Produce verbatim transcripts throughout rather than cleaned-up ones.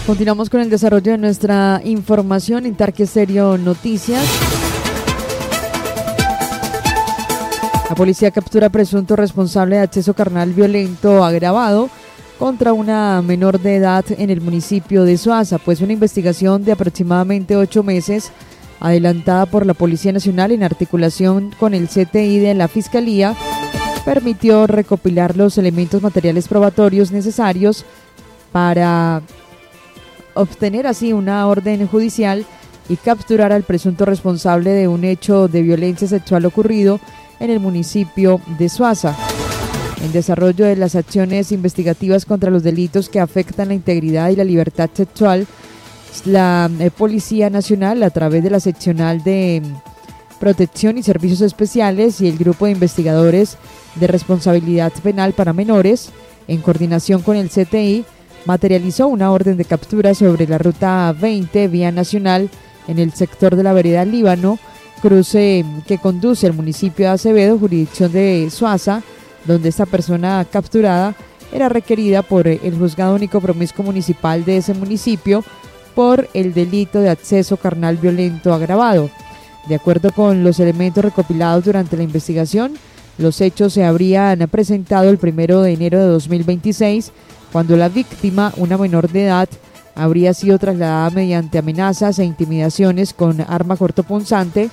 Continuamos con el desarrollo de nuestra información en Tarque Estéreo Noticias. La policía captura presunto responsable de acceso carnal violento agravado contra una menor de edad en el municipio de Soaza, pues una investigación de aproximadamente ocho meses adelantada por la Policía Nacional en articulación con el C T I de la Fiscalía permitió recopilar los elementos materiales probatorios necesarios para obtener así una orden judicial y capturar al presunto responsable de un hecho de violencia sexual ocurrido en el municipio de Soaza. En desarrollo de las acciones investigativas contra los delitos que afectan la integridad y la libertad sexual, la eh, Policía Nacional, a través de la Seccional de Protección y Servicios Especiales y el Grupo de Investigadores de Responsabilidad Penal para Menores, en coordinación con el C T I, materializó una orden de captura sobre la ruta veinte, vía nacional, en el sector de la vereda Líbano, cruce que conduce al municipio de Acevedo, jurisdicción de Soaza, donde esta persona capturada era requerida por el Juzgado Único Promiscuo Municipal de ese municipio por el delito de acceso carnal violento agravado. De acuerdo con los elementos recopilados durante la investigación, los hechos se habrían presentado el primero de enero de dos mil veintiséis, cuando la víctima, una menor de edad, habría sido trasladada mediante amenazas e intimidaciones con arma cortopunzante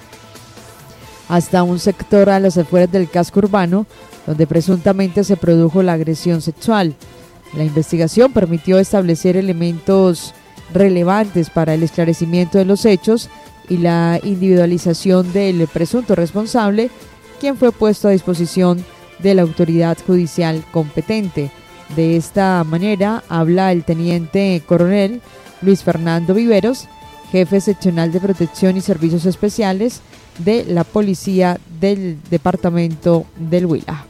hasta un sector a las afueras del casco urbano, donde presuntamente se produjo la agresión sexual. La investigación permitió establecer elementos relevantes para el esclarecimiento de los hechos y la individualización del presunto responsable, quien fue puesto a disposición de la autoridad judicial competente. De esta manera habla el teniente coronel Luis Fernando Viveros, jefe seccional de Protección y Servicios Especiales de la Policía del Departamento del Huila.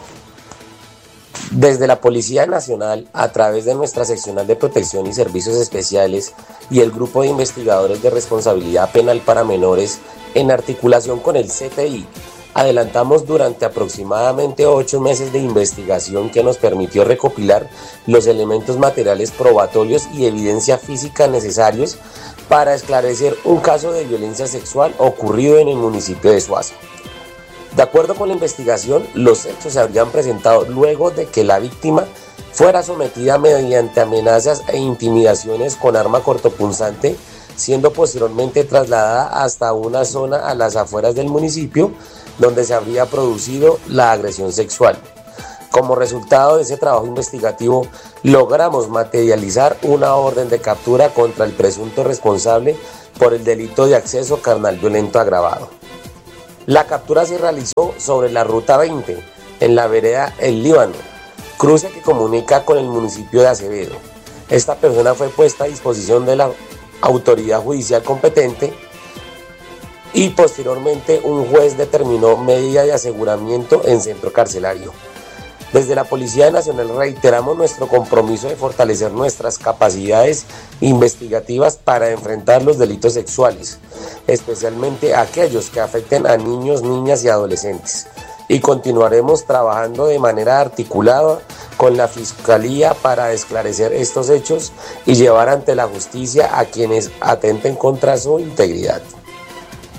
Desde la Policía Nacional, a través de nuestra seccional de Protección y Servicios Especiales y el Grupo de Investigadores de Responsabilidad Penal para Menores, en articulación con el C T I, adelantamos durante aproximadamente ocho meses de investigación que nos permitió recopilar los elementos materiales probatorios y evidencia física necesarios para esclarecer un caso de violencia sexual ocurrido en el municipio de Soaza. De acuerdo con la investigación, los hechos se habrían presentado luego de que la víctima fuera sometida mediante amenazas e intimidaciones con arma cortopunzante, siendo posteriormente trasladada hasta una zona a las afueras del municipio donde se habría producido la agresión sexual. Como resultado de ese trabajo investigativo, logramos materializar una orden de captura contra el presunto responsable por el delito de acceso carnal violento agravado. La captura se realizó sobre la ruta veinte, en la vereda El Líbano, cruce que comunica con el municipio de Acevedo. Esta persona fue puesta a disposición de la autoridad judicial competente y posteriormente un juez determinó medida de aseguramiento en centro carcelario. Desde la Policía Nacional reiteramos nuestro compromiso de fortalecer nuestras capacidades investigativas para enfrentar los delitos sexuales, especialmente aquellos que afecten a niños, niñas y adolescentes. Y continuaremos trabajando de manera articulada con la Fiscalía para esclarecer estos hechos y llevar ante la justicia a quienes atenten contra su integridad.